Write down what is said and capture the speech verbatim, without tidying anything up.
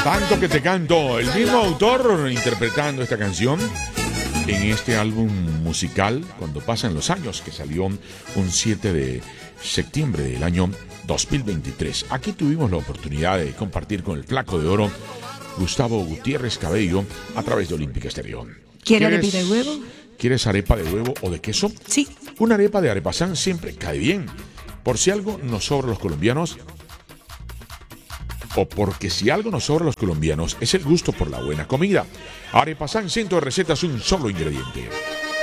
Tanto que te canto, el mismo autor interpretando esta canción en este álbum musical Cuando pasan los años, que salió un siete de septiembre del año dos mil veintitrés. Aquí tuvimos la oportunidad de compartir con el Flaco de Oro, Gustavo Gutiérrez Cabello, a través de Olímpica Estéreo. ¿Quiere arepa de huevo? ¿Quieres arepa de huevo o de queso? Sí. Una arepa de Arepasán siempre cae bien. Por si algo nos sobra a los colombianos, o porque si algo nos sobra a los colombianos, es el gusto por la buena comida. Arepasán, ciento de recetas, un solo ingrediente.